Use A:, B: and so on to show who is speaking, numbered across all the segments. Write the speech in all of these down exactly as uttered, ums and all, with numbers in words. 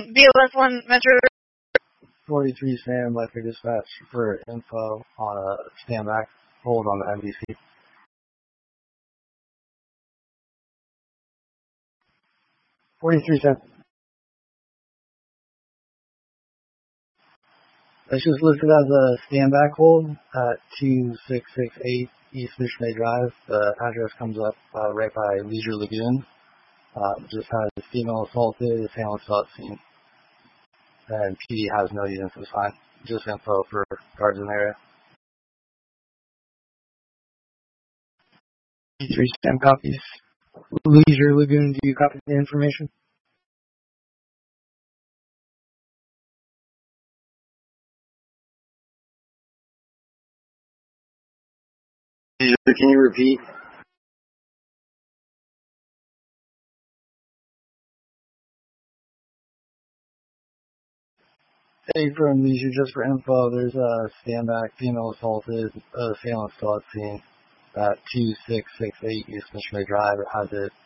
A: B L S one Metro.
B: forty-three Sam, Electric Dispatch for info on a stand back hold on the M D C. forty-three Sam. It's just listed as a stand back hold at two six six eight East Mission Drive. The address comes up uh, right by Leisure Lagoon. Uh, just has female assaulted, assailant sought scene. And P D has no units this time. Just info for guards in the area. three Sam copies. Leisure Lagoon, do you copy the information? Can you repeat? Hey, from Leisure, just for info, there's a stand back, female assaulted, uh, assailant sought scene at two six six eight East Missionary Drive. It has it.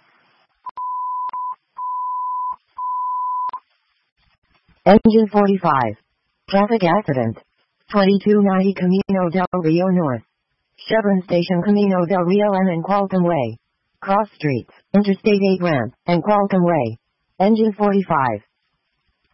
C: Engine forty-five. Traffic accident. twenty-two ninety Camino del Rio North. Chevron Station Camino del Rio M and Qualcomm Way. Cross streets, Interstate eight ramp, and Qualcomm Way. Engine forty-five.